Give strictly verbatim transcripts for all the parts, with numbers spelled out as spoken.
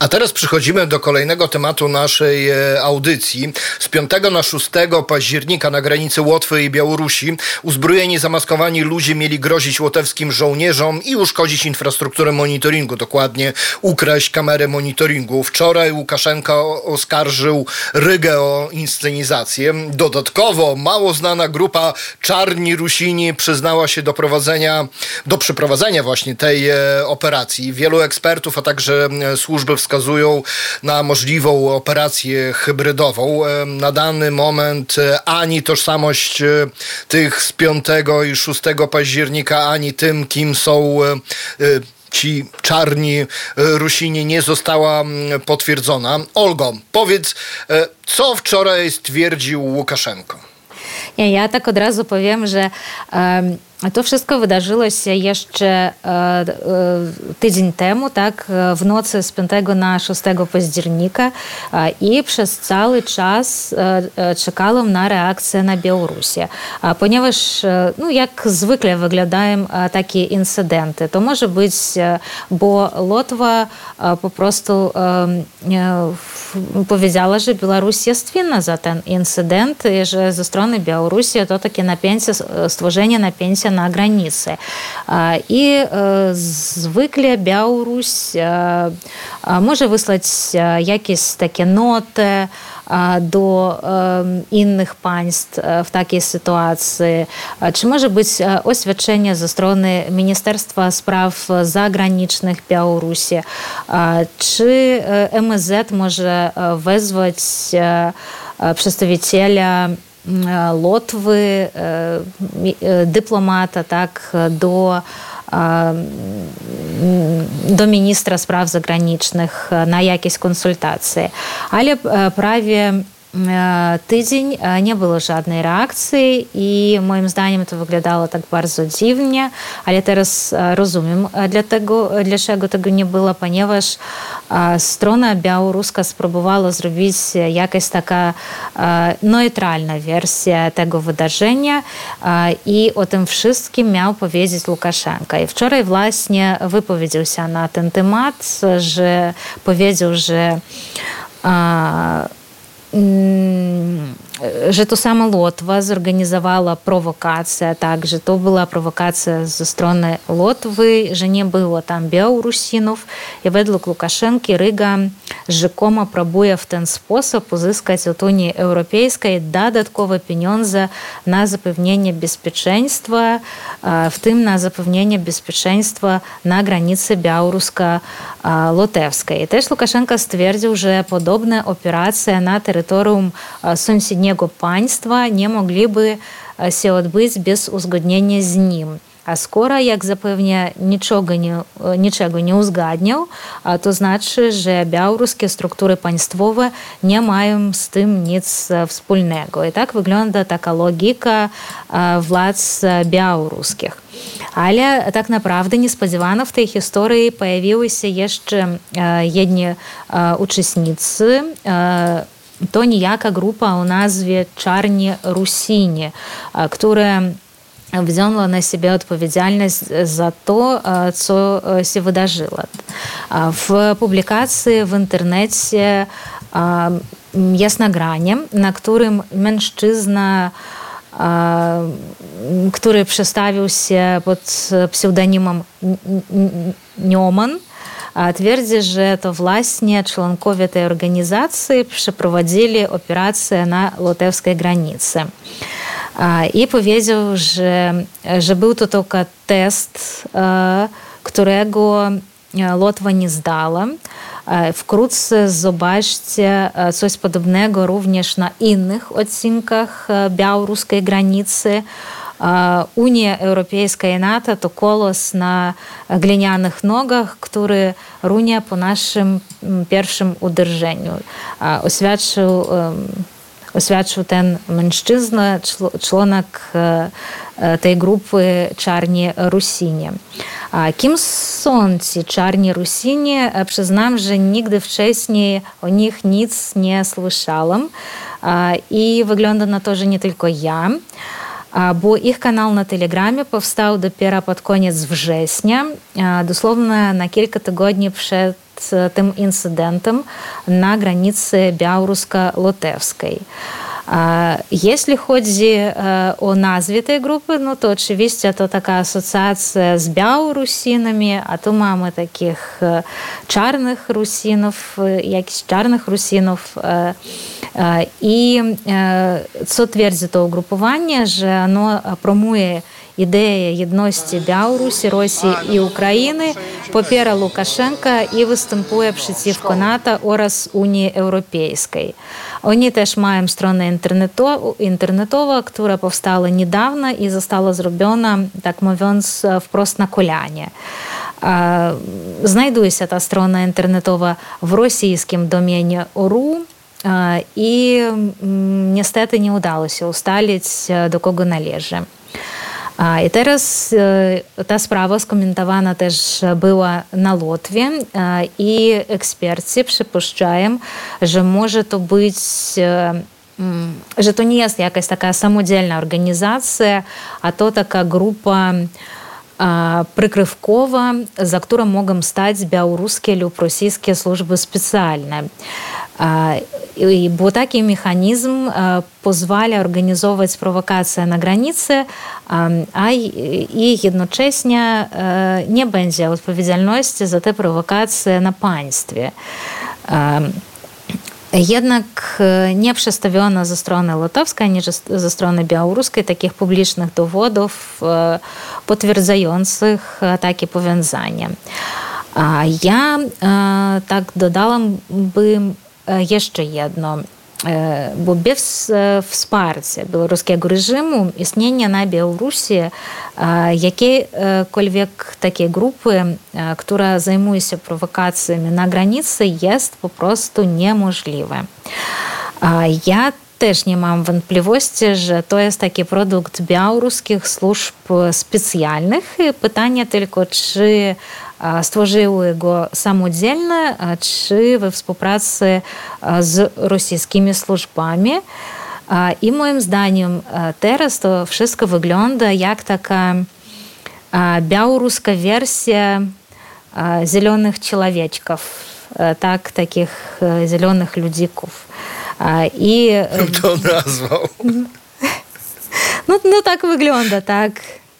A teraz przechodzimy do kolejnego tematu naszej audycji. Z piątego na szóstego października na granicy Łotwy i Białorusi uzbrojeni, zamaskowani ludzie mieli grozić łotewskim żołnierzom i uszkodzić infrastrukturę monitoringu, dokładnie ukraść kamerę monitoringu. Wczoraj Łukaszenka oskarżył Rygę o inscenizację. Dodatkowo mało znana grupa Czarni Rusini przyznała się do prowadzenia, do przeprowadzenia właśnie tej operacji. Wielu ekspertów, a także służby wskazują na możliwą operację hybrydową. Na dany moment ani tożsamość tych z piątego i szóstego października, ani tym, kim są ci czarni Rusini, nie została potwierdzona. Olgo, powiedz, co wczoraj stwierdził Łukaszenko? Nie, ja tak od razu powiem, że um, to wszystko wydarzyło się jeszcze e, e, tydzień temu, tak, w nocy z piątego na szóstego października e, i przez cały czas e, e, czekałam na reakcję na Białorusię. A ponieważ, e, no, jak zwykle wyglądają e, takie incydenty, to może być, e, bo Łotwa e, po prostu e, e, powiedziała, że Białoruś jest winna za ten incydent i że ze strony Białorusi to takie napięcie, stworzenie napięcia na granicy. I zwykle Białoruś może wysłać jakieś takie noty do innych państw w takiej sytuacji. Czy może być oświadczenie ze strony Ministerstwa Spraw Zagranicznych Białorusi? Czy M S Z może wezwać przedstawiciela Łotwy, dyplomata, tak, do, do ministra spraw zagranicznych na jakieś konsultacje. Ale prawie tydzień nie było żadnej reakcji i moim zdaniem to wyglądało tak bardzo dziwnie, ale teraz rozumiem, dlatego, dlaczego tego nie było, ponieważ strona białoruska spróbowała zrobić jakaś taka neutralna wersja tego wydarzenia i o tym wszystkim miał powiedzieć Łukaszenka. I wczoraj właśnie wypowiedział się na ten temat, że powiedział, że że to sama Łotwa zorganizowała prowokację, tak, że to była prowokacja ze strony Łotwy, że nie było tam Białorusinów. I według Łukaszenki Ryga rzekomo próbuje w ten sposób uzyskać od Unii Europejskiej dodatkowe pieniądze na zapewnienie bezpieczeństwa, w tym na zapewnienie bezpieczeństwa na granicy białorusko-łotewskiej. I też Łukaszenka stwierdził, że podobne operacje na terytorium sąsiedniego państwa nie mogliby się odbyć bez uzgodnienia z nim. A skoro, jak zapewne, niczego nie, niczego nie uzgadniał, to znaczy, że białoruskie struktury państwowe nie mają z tym nic wspólnego. I tak wygląda taka logika władz białoruskich. Ale tak naprawdę niespodziewanie w tej historii pojawiły się jeszcze jedni uczestnicy. To niejaka grupa o nazwie Czarni Rusini, która wzięła na siebie odpowiedzialność za to, co się wydarzyło. W publikacji w internecie jest nagranie, na którym mężczyzna, który przedstawił się pod pseudonimem Nioman, twierdzi, że to właśnie członkowie tej organizacji przeprowadzili operację na łotewskiej granicy. I powiedział, że, że był to tylko test, którego Łotwa nie zdała. Wkrótce zobaczcie coś podobnego również na innych odcinkach białoruskiej granicy. Unia Europejska i NATO to kolos na glinianych nogach, który runie po naszym pierwszym uderzeniu. Oświadczył, oświadczył ten mężczyzna, członek tej grupy Czarni Rusini. Kim są ci Czarni Rusini? Przyznam, że nigdy wcześniej o nich nic nie słyszałam i wygląda na to, że nie tylko ja. Bo ich kanał na Telegramie powstał dopiero pod koniec września, dosłownie na kilka tygodni przed tym incydentem na granicy białorusko-litewskiej. Jeśli chodzi o nazwę tej grupy, no to oczywiście to taka asocjacja z Białorusinami, a tu mamy takich czarnych Rusinów, jakichś czarnych Rusinów. I co twierdzi to ugrupowanie, że ono promuje ideę jedności Białorusi, Rosji i Ukrainy, popiera Łukaszenka i występuje przeciwko NATO oraz Unii Europejskiej. Oni też mają stronę internetową, internetową, która powstała niedawno i została zrobiona, tak mówiąc, wprost na kolanie. Znajduje się ta strona internetowa w rosyjskim domenie Oru i niestety nie udało się ustalić, do kogo należy. I teraz ta sprawa skomentowana też była na Łotwie i eksperci przypuszczają, że może to być, że to nie jest jakaś taka samodzielna organizacja, a to taka grupa przykrywkowa, za którą mogą stać białoruskie lub rosyjskie służby specjalne. Bo taki mechanizm pozwala organizować prowokacje na granicy, a i jednocześnie nie będzie odpowiedzialności za te prowokacje na państwie. Jednak nie przedstawiono ze strony litewskiej, ani ze strony białoruskiej takich publicznych dowodów potwierdzających takie powiązanie. Ja tak dodałam by jeszcze jedno, bo bez wsparcia białoruskiego reżimu istnienie na Białorusi jakiejkolwiek takiej grupy, która zajmuje się prowokacjami na granicy, jest po prostu niemożliwe. Ja też nie mam wątpliwości, że to jest taki produkt białoruskich służb specjalnych. Pytanie tylko, czy stworzyły go samodzielnie, czy we współpracy z rosyjskimi służbami. I moim zdaniem teraz to wszystko wygląda jak taka białoruska wersja zielonych człowieczków, tak, takich zielonych ludzików. I to nazwał. No, no tak wygląda, tak.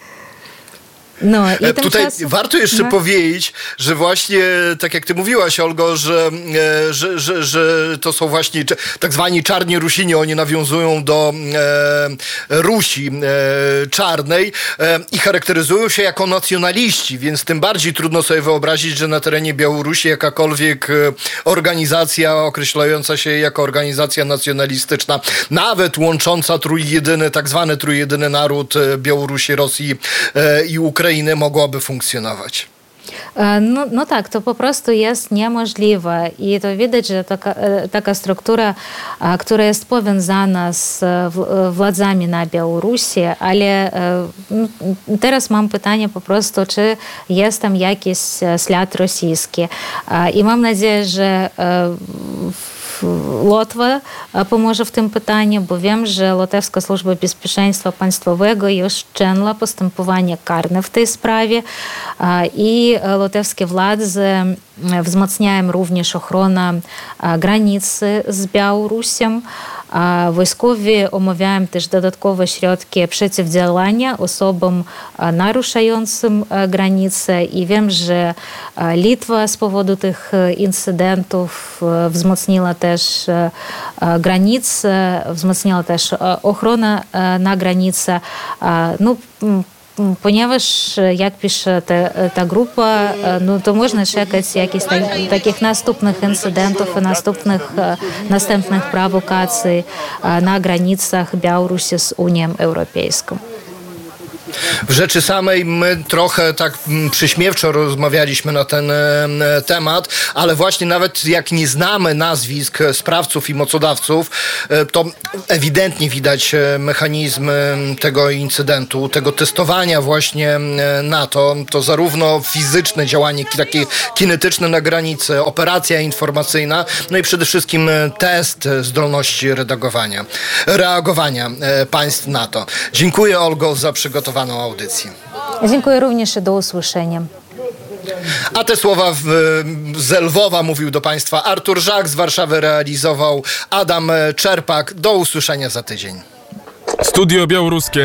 No, i tutaj czasem... warto jeszcze no. powiedzieć, że właśnie, tak jak ty mówiłaś, Olgo, że, że, że, że to są właśnie tak zwani czarni Rusini, oni nawiązują do e, Rusi e, czarnej e, i charakteryzują się jako nacjonaliści, więc tym bardziej trudno sobie wyobrazić, że na terenie Białorusi jakakolwiek organizacja określająca się jako organizacja nacjonalistyczna, nawet łącząca trójjedyny, tak zwany trójjedyny naród Białorusi, Rosji e, i Ukrainy, mogłaby funkcjonować. No, no tak, to po prostu jest niemożliwe i to widać, że taka, taka struktura, która jest powiązana z władzami na Białorusi, ale teraz mam pytanie po prostu, czy jest tam jakiś ślad rosyjski i mam nadzieję, że Łotwa pomoże w tym pytaniu, bo wiem, że Łotewska Służba Bezpieczeństwa Państwowego już wszczęła postępowanie karne w tej sprawie i łotewskie władze wzmacniają również ochronę granicy z Białorusią. Wojskowi omawiają też dodatkowe środki przeciwdziałania osobom naruszającym granicę i wiem, że Litwa z powodu tych incydentów wzmocniła też granice, wzmocniła też ochronę na granicy. No, ponieważ, jak pisze ta, ta grupa, no to można czekać jakichś tak, takich następnych incydentów i następnych, następnych prowokacji na granicach Białorusi z Unią Europejską. W rzeczy samej my trochę tak przyśmiewczo rozmawialiśmy na ten temat, ale właśnie nawet jak nie znamy nazwisk sprawców i mocodawców, to ewidentnie widać mechanizm tego incydentu, tego testowania właśnie NATO. To zarówno fizyczne działanie, takie kinetyczne na granicy, operacja informacyjna, no i przede wszystkim test zdolności redagowania, reagowania państw NATO. Dziękuję, Olgo, za przygotowaną audycję. Dziękuję również i do usłyszenia. A te słowa w, z Lwowa mówił do Państwa Artur Żak, z Warszawy realizował Adam Czerpak. Do usłyszenia za tydzień. Studio Białoruskie.